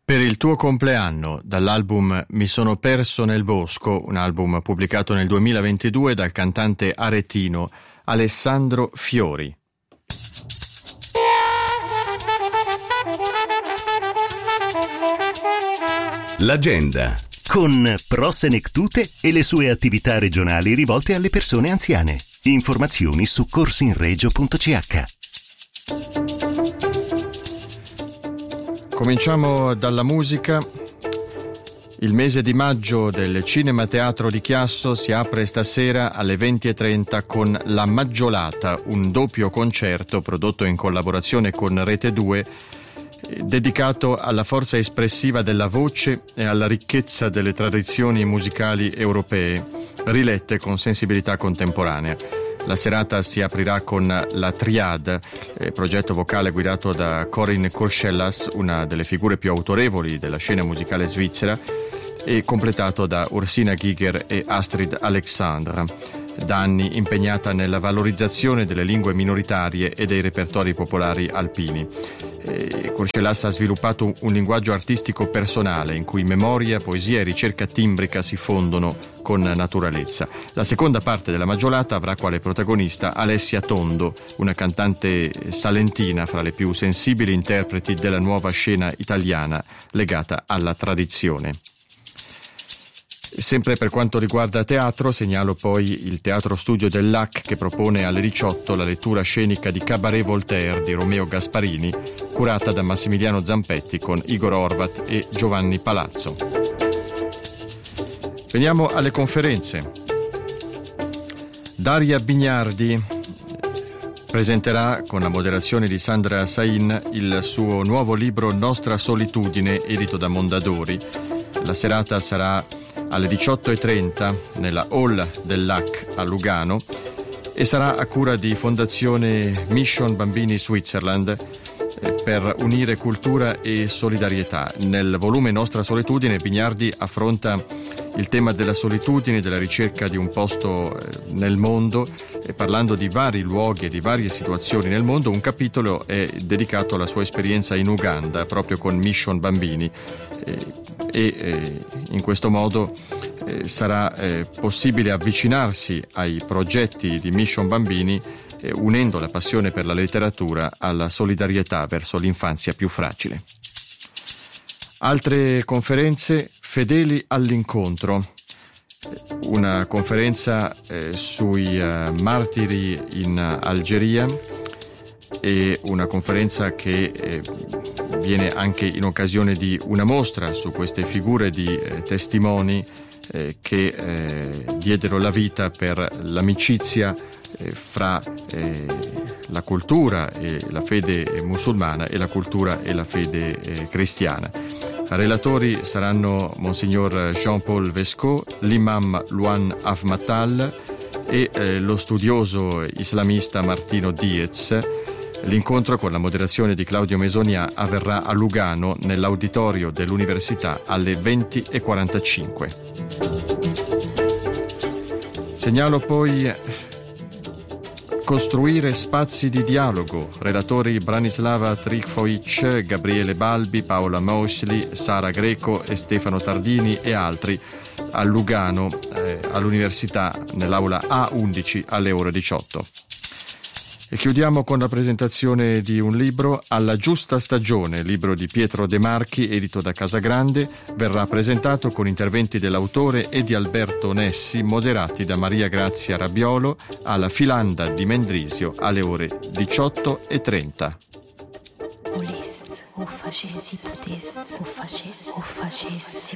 Per il tuo compleanno, dall'album Mi sono perso nel bosco, un album pubblicato nel 2022 dal cantante aretino Alessandro Fiori. L'agenda con Pro Senectute e le sue attività regionali rivolte alle persone anziane. Informazioni su corsinregio.ch. Cominciamo dalla musica. Il mese di maggio del Cinema Teatro di Chiasso si apre stasera alle 20:30 con La Maggiolata, un doppio concerto prodotto in collaborazione con Rete 2, dedicato alla forza espressiva della voce e alla ricchezza delle tradizioni musicali europee, rilette con sensibilità contemporanea. La serata si aprirà con la Triade, progetto vocale guidato da Corinne Kurschellas, una delle figure più autorevoli della scena musicale svizzera, e completato da Ursina Giger e Astrid Alexandra, da anni impegnata nella valorizzazione delle lingue minoritarie e dei repertori popolari alpini. Kurschellas ha sviluppato un linguaggio artistico personale in cui memoria, poesia e ricerca timbrica si fondono con naturalezza. La seconda parte della Maggiolata avrà quale protagonista Alessia Tondo, una cantante salentina fra le più sensibili interpreti della nuova scena italiana legata alla tradizione. Sempre per quanto riguarda teatro, segnalo poi il Teatro Studio del LAC che propone alle 18 la lettura scenica di Cabaret Voltaire di Romeo Gasparini, curata da Massimiliano Zampetti con Igor Horvat e Giovanni Palazzo. Veniamo alle conferenze. Daria Bignardi presenterà, con la moderazione di Sandra Sain, il suo nuovo libro Nostra Solitudine, edito da Mondadori. La serata sarà alle 18:30 nella Hall del LAC a Lugano e sarà a cura di Fondazione Mission Bambini Switzerland per unire cultura e solidarietà. Nel volume Nostra Solitudine Bignardi affronta il tema della solitudine, della ricerca di un posto nel mondo, parlando di vari luoghi e di varie situazioni nel mondo. Un capitolo è dedicato alla sua esperienza in Uganda, proprio con Mission Bambini, e in questo modo sarà possibile avvicinarsi ai progetti di Mission Bambini, unendo la passione per la letteratura alla solidarietà verso l'infanzia più fragile. Altre conferenze: Fedeli all'incontro, una conferenza sui martiri in Algeria, e una conferenza che viene anche in occasione di una mostra su queste figure di testimoni che diedero la vita per l'amicizia fra la cultura e la fede musulmana e la cultura e la fede cristiana. Relatori saranno Monsignor Jean-Paul Vesco, l'imam Luan Afmatal e lo studioso islamista Martino Diez. L'incontro, con la moderazione di Claudio Mesonia, avverrà a Lugano nell'auditorio dell'università alle 20:45. Segnalo poi Costruire spazi di dialogo. Relatori Branislava Trifkovic, Gabriele Balbi, Paola Mosli, Sara Greco e Stefano Tardini e altri a Lugano all'università nell'aula A11 alle ore 18. E chiudiamo con la presentazione di un libro, Alla giusta stagione, libro di Pietro De Marchi, edito da Casagrande. Verrà presentato con interventi dell'autore e di Alberto Nessi, moderati da Maria Grazia Rabiolo, alla Filanda di Mendrisio alle ore 18:30. Volessi, o facessi, potessi, o facessi,